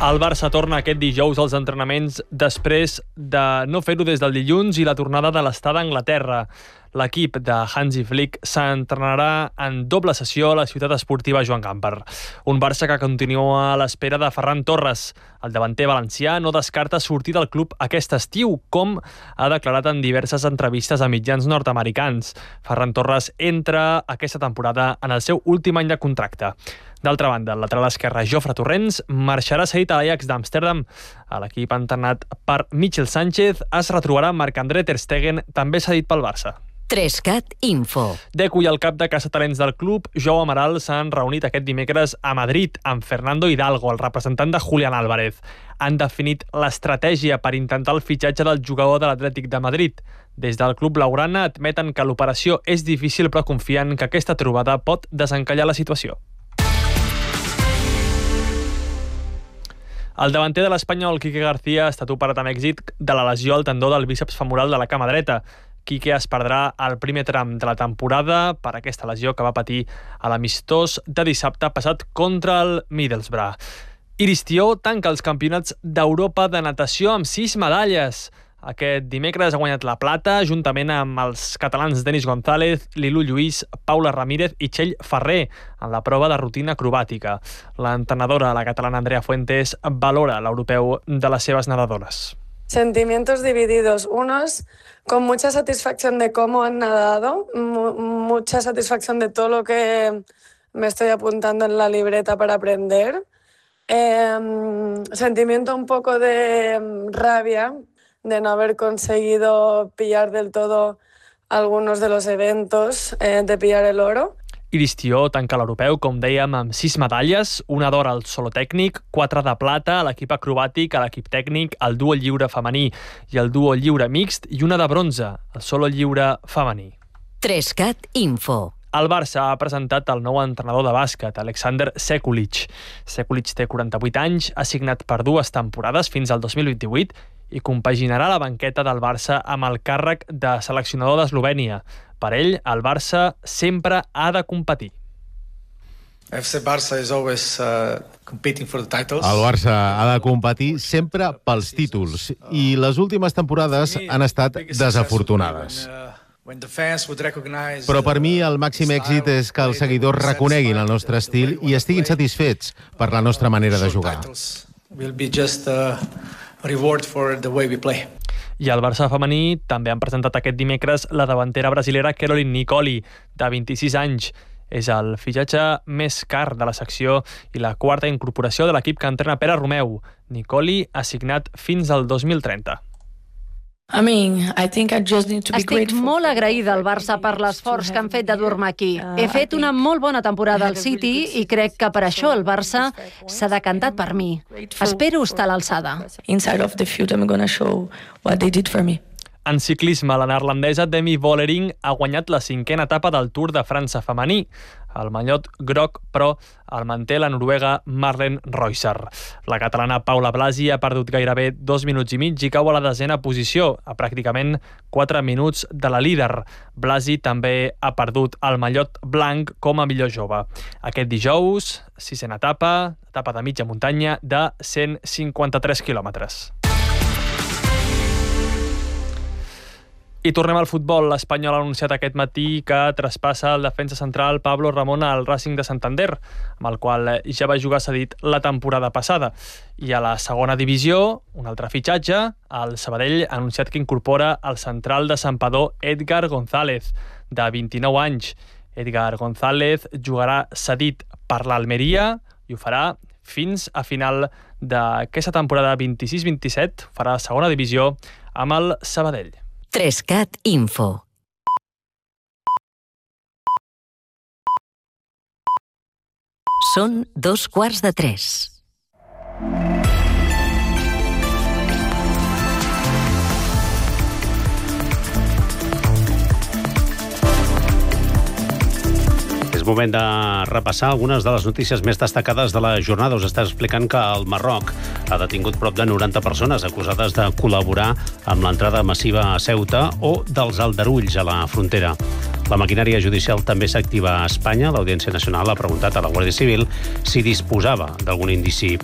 El Barça torna aquest dijous als entrenaments després de no fer-ho des del dilluns i la tornada de l'estada a Anglaterra. L'equip de Hansi Flick s'entrenarà en doble sessió a la ciutat esportiva Joan Gamper. Un Barça que continua a l'espera de Ferran Torres. El davanter valencià no descarta sortir del club aquest estiu, com ha declarat en diverses entrevistes a mitjans nord-americans. Ferran Torres entra aquesta temporada en el seu últim any de contracte. D'altra banda, el lateral esquerre Jofre Torrents marxarà cedit a l'Ajax d'Amsterdam. A l'equip entrenat per Michel Sánchez es retrobarà Marc-André ter Stegen, també cedit pel Barça. 3CAT Info. Deco i el cap de caçatalents del club, Joao Amaral, s'han reunit aquest dimecres a Madrid amb Fernando Hidalgo, el representant de Julián Álvarez. Han definit l'estratègia per intentar el fitxatge del jugador de l'Atlètic de Madrid. Des del club blaugrana admeten que l'operació és difícil, però confien que aquesta trobada pot desencallar la situació. El davanter de l'Espanyol, Quique García, ha estat operat amb èxit de la lesió al tendó del bíceps femoral de la cama dreta. Quique es perdrà el primer tram de la temporada per aquesta lesió que va patir a l'amistós de dissabte passat contra el Middlesbrough. Iris Tió tanca els campionats d'Europa de natació amb 6 medalles. Aquest dimecres ha guanyat la plata juntament amb els catalans Denis González, Lilú Lluís, Paula Ramírez i Txell Ferrer en la prova de rutina acrobàtica. L'entrenadora, la catalana Andrea Fuentes, valora l'europeu de les seves nadadores. Sentimientos divididos. Unos con mucha satisfacción de cómo han nadado, mucha satisfacción de todo lo que me estoy apuntando en la libreta para aprender. Sentimiento un poco de rabia de no haber conseguido pillar del todo algunos de los eventos, de pillar el oro. Iris Tió tanca l'europeu, com dèiem, amb 6 medalles, una d'or al solo tècnic, 4 de plata a l'equip acrobàtic, a l'equip tècnic, al duo lliure femení i el duo lliure mixt, i una de bronze, al solo lliure femení. 3CAT Info. El Barça ha presentat el nou entrenador de bàsquet, Alexander Sekulic. Sekulic té 48 anys, ha signat per 2 temporades fins al 2028 i compaginarà la banqueta del Barça amb el càrrec de seleccionador d'Eslovènia. Per ell, el Barça sempre ha de competir. FC Barça is always competing for the titles. El Barça ha de competir sempre pels títols i les últimes temporades han estat desafortunades. Però per mi el màxim èxit és que els seguidors reconeguin el nostre estil i estiguin satisfets per la nostra manera de jugar. I al Barça femení també han presentat aquest dimecres la davantera brasilera Caroline Nicoli, de 26 anys. És el fitxatge més car de la secció i la quarta incorporació de l'equip que entrena Pere Romeu. Nicoli ha signat fins al 2030. Estic molt agraïda al Barça per l'esforç que han fet de dur-me aquí. He fet una molt bona temporada al City i crec que per això el Barça s'ha decantat per mi. Espero estar a l'alçada. En ciclisme, la neerlandesa Demi Vollering ha guanyat la 5a etapa del Tour de França femení. El mallot groc, però, el manté la noruega Marlen Reusser. La catalana Paula Blasi ha perdut gairebé 2 minuts i mig i cau a la 10a posició, a pràcticament 4 minuts de la líder. Blasi també ha perdut el mallot blanc com a millor jove. Aquest dijous, 6a etapa de mitja muntanya de 153 quilòmetres. I tornem al futbol. L'Espanyol ha anunciat aquest matí que traspassa el defensa central Pablo Ramón al Racing de Santander, amb el qual ja va jugar cedit la temporada passada. I a la segona divisió, un altre fitxatge, el Sabadell ha anunciat que incorpora el central de Santpedor Edgar González, de 29 anys. Edgar González jugarà cedit per l'Almeria i ho farà fins a final d'aquesta temporada 26-27. Farà segona divisió amb el Sabadell. 3CAT Info. Són 2:15. És moment de repassar algunes de les notícies més destacades de la jornada. Us està explicant que el Marroc ha detingut prop de 90 persones acusades de col·laborar amb l'entrada massiva a Ceuta o dels aldarulls a la frontera. La maquinària judicial també s'activa a Espanya. L'Audiència Nacional ha preguntat a la Guàrdia Civil si disposava d'algun indici